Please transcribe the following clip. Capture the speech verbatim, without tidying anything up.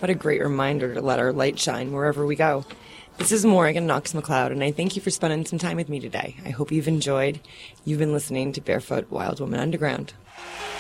What a great reminder to let our light shine wherever we go. This is Morgan Knox McLeod, and I thank you for spending some time with me today. I hope you've enjoyed. You've been listening to Barefoot Wild Woman Underground.